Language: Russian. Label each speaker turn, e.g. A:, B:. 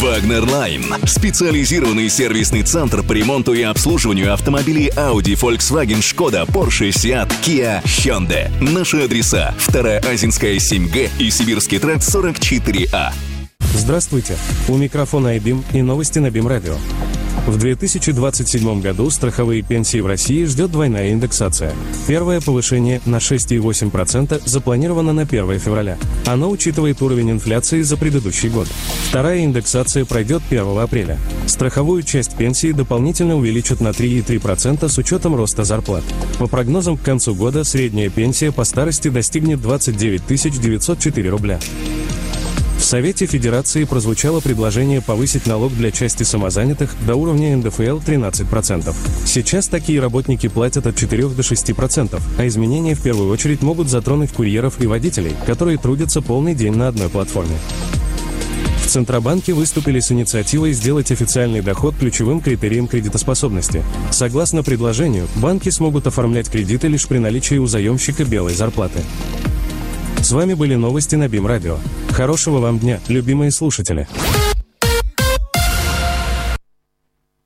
A: Wagner Line – специализированный сервисный центр по ремонту и обслуживанию автомобилей Audi, Volkswagen, Skoda, Porsche, Seat, Kia, Hyundai. Наши адреса: 2-я Азинская 7Г и Сибирский тракт 44А.
B: Здравствуйте! У микрофона iBeam и новости на BeamRadio. Radio. В 2027 году страховые пенсии в России ждет двойная индексация. Первое повышение на 6,8% запланировано на 1 февраля. Оно учитывает уровень инфляции за предыдущий год. Вторая индексация пройдет 1 апреля. Страховую часть пенсии дополнительно увеличат на 3,3% с учетом роста зарплат. По прогнозам, к концу года средняя пенсия по старости достигнет 29 904 рубля. В Совете Федерации прозвучало предложение повысить налог для части самозанятых до уровня НДФЛ 13%. Сейчас такие работники платят от 4 до 6%, а изменения в первую очередь могут затронуть курьеров и водителей, которые трудятся полный день на одной платформе. В Центробанке выступили с инициативой сделать официальный доход ключевым критерием кредитоспособности. Согласно предложению, банки смогут оформлять кредиты лишь при наличии у заемщика белой зарплаты. С вами были новости на BeamRadio. Хорошего вам дня, любимые слушатели!